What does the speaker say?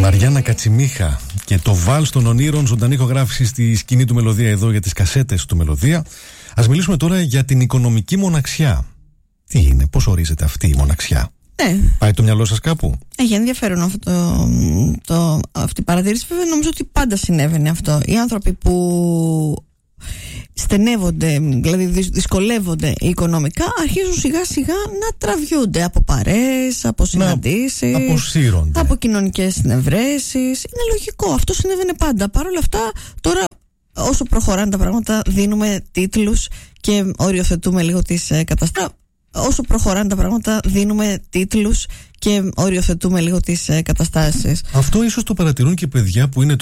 Μαριάννα Κατσιμίχα και το Βάλς των Ονείρων, ζωντανή ηχογράφηση στη σκηνή του Μελωδία εδώ για τις κασέτες του Μελωδία. Ας μιλήσουμε τώρα για την οικονομική μοναξιά. Τι είναι, πώς ορίζεται αυτή η μοναξιά? Πάει το μυαλό σας κάπου? Έχει ενδιαφέρον αυτή η παρατήρηση. Βέβαια, νομίζω ότι πάντα συνέβαινε αυτό. Οι άνθρωποι που στενεύονται, δηλαδή δυσκολεύονται οικονομικά, αρχίζουν σιγά σιγά να τραβιούνται από παρέες, από συναντήσεις, αποσύρονται, από κοινωνικές συνευρέσεις. Είναι λογικό, αυτό συνέβαινε πάντα. Παρ' όλα αυτά, τώρα όσο προχωράνε τα πράγματα, δίνουμε τίτλους και οριοθετούμε λίγο τις καταστάσεις. Όσο προχωράνε τα πράγματα, δίνουμε τίτλους και οριοθετούμε λίγο τις καταστάσεις. Αυτό ίσως το παρατηρούν και παιδιά που είναι